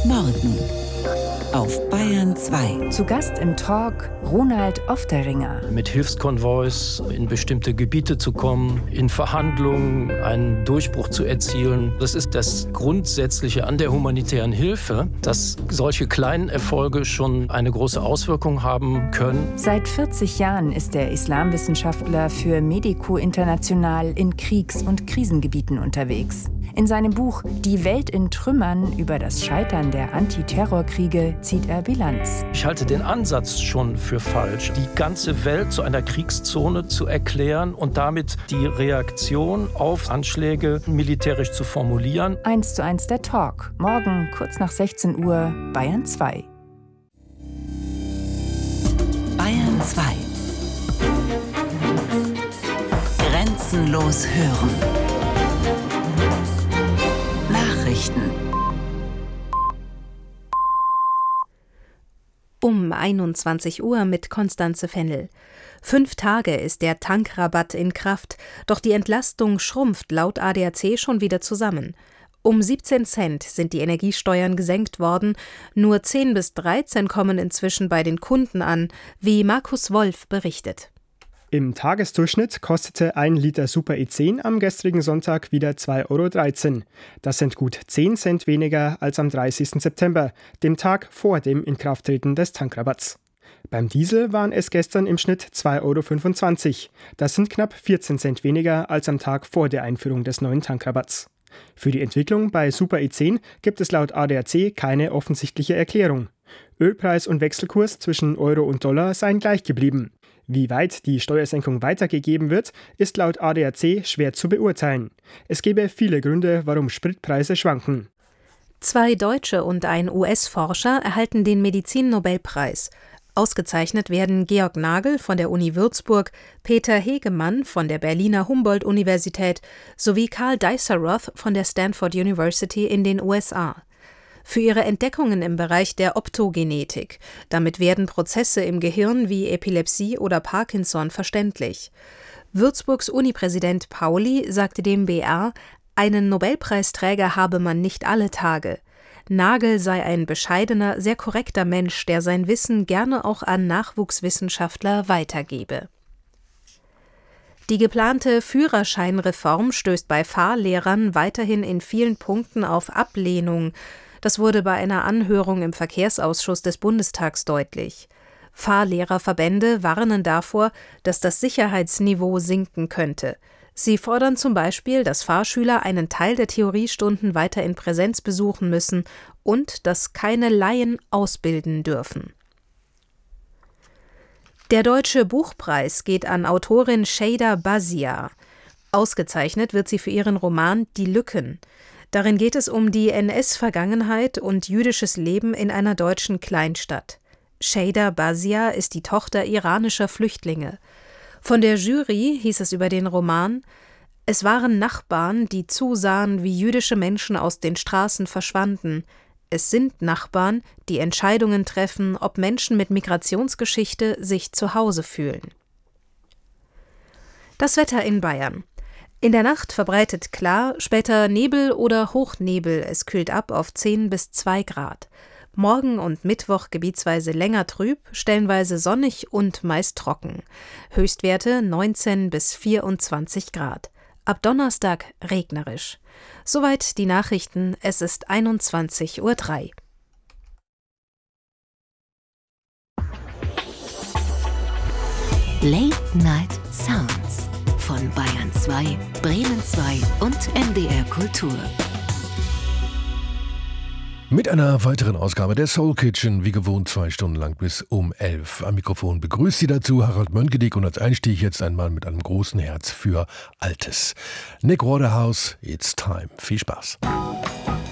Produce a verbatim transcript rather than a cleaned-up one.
Morgen auf Bayern zwei. Zu Gast im Talk Ronald Ofteringer. Mit Hilfskonvois in bestimmte Gebiete zu kommen, in Verhandlungen einen Durchbruch zu erzielen. Das ist das Grundsätzliche an der humanitären Hilfe, dass solche kleinen Erfolge schon eine große Auswirkung haben können. Seit vierzig Jahren ist der Islamwissenschaftler für Medico International in Kriegs- und Krisengebieten unterwegs. In seinem Buch Die Welt in Trümmern über das Scheitern der Antiterrorkriege zieht er Bilanz. Ich halte den Ansatz schon für falsch, die ganze Welt zu einer Kriegszone zu erklären und damit die Reaktion auf Anschläge militärisch zu formulieren. Eins zu eins der Talk. Morgen kurz nach sechzehn Uhr, Bayern zwei. Bayern zwei. Grenzenlos hören. Nachrichten. Um einundzwanzig Uhr mit Konstanze Fennel. Fünf Tage ist der Tankrabatt in Kraft, doch die Entlastung schrumpft laut A D A C schon wieder zusammen. Um siebzehn Cent sind die Energiesteuern gesenkt worden, nur zehn bis dreizehn kommen inzwischen bei den Kunden an, wie Markus Wolf berichtet. Im Tagesdurchschnitt kostete ein Liter Super E zehn am gestrigen Sonntag wieder zwei Euro dreizehn. Das sind gut zehn Cent weniger als am dreißigsten September, dem Tag vor dem Inkrafttreten des Tankrabatts. Beim Diesel waren es gestern im Schnitt zwei Euro fünfundzwanzig. Das sind knapp vierzehn Cent weniger als am Tag vor der Einführung des neuen Tankrabatts. Für die Entwicklung bei Super E zehn gibt es laut A D A C keine offensichtliche Erklärung. Ölpreis und Wechselkurs zwischen Euro und Dollar seien gleich geblieben. Wie weit die Steuersenkung weitergegeben wird, ist laut A D A C schwer zu beurteilen. Es gäbe viele Gründe, warum Spritpreise schwanken. Zwei Deutsche und ein U S-Forscher erhalten den Medizin-Nobelpreis. Ausgezeichnet werden Georg Nagel von der Uni Würzburg, Peter Hegemann von der Berliner Humboldt-Universität sowie Karl Deiseroth von der Stanford University in den U S A. Für ihre Entdeckungen im Bereich der Optogenetik. Damit werden Prozesse im Gehirn wie Epilepsie oder Parkinson verständlich. Würzburgs Unipräsident Pauli sagte dem B R, einen Nobelpreisträger habe man nicht alle Tage. Nagel sei ein bescheidener, sehr korrekter Mensch, der sein Wissen gerne auch an Nachwuchswissenschaftler weitergebe. Die geplante Führerscheinreform stößt bei Fahrlehrern weiterhin in vielen Punkten auf Ablehnung. Das wurde bei einer Anhörung im Verkehrsausschuss des Bundestags deutlich. Fahrlehrerverbände warnen davor, dass das Sicherheitsniveau sinken könnte. Sie fordern zum Beispiel, dass Fahrschüler einen Teil der Theoriestunden weiter in Präsenz besuchen müssen und dass keine Laien ausbilden dürfen. Der Deutsche Buchpreis geht an Autorin Sheyda Bazia. Ausgezeichnet wird sie für ihren Roman Die Lücken. Darin geht es um die N S-Vergangenheit und jüdisches Leben in einer deutschen Kleinstadt. Sheyda Bazia ist die Tochter iranischer Flüchtlinge. Von der Jury hieß es über den Roman: Es waren Nachbarn, die zusahen, wie jüdische Menschen aus den Straßen verschwanden. Es sind Nachbarn, die Entscheidungen treffen, ob Menschen mit Migrationsgeschichte sich zu Hause fühlen. Das Wetter in Bayern. In der Nacht verbreitet klar, später Nebel oder Hochnebel, es kühlt ab auf zehn bis zwei Grad. Morgen und Mittwoch gebietsweise länger trüb, stellenweise sonnig und meist trocken. Höchstwerte neunzehn bis vierundzwanzig Grad. Ab Donnerstag regnerisch. Soweit die Nachrichten, es ist einundzwanzig Uhr drei. Late Night Sounds von Bayern zwei, Bremen zwei und M D R Kultur. Mit einer weiteren Ausgabe der Soul Kitchen, wie gewohnt zwei Stunden lang bis um elf. Am Mikrofon begrüßt Sie dazu Harald Mönkedick und als Einstieg jetzt einmal mit einem großen Herz für Altes. Nick Waterhouse, It's Time. Viel Spaß.